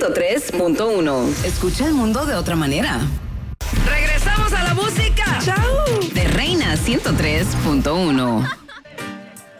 103.1. Escucha el mundo de otra manera. Regresamos a la música. ¡Chao! De Reina 103.1.